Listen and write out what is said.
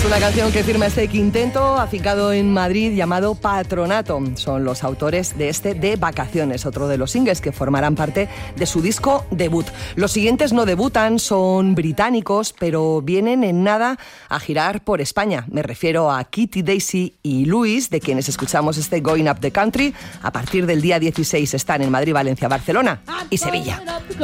Una canción que firma este quinteto afincado en Madrid llamado Patronato. Son los autores de este De Vacaciones, otro de los singles que formarán parte de su disco debut. Los siguientes no debutan, son británicos, pero vienen en nada a girar por España. Me refiero a Kitty, Daisy y Luis, de quienes escuchamos este Going Up the Country. A partir del día 16 están en Madrid, Valencia, Barcelona y Sevilla.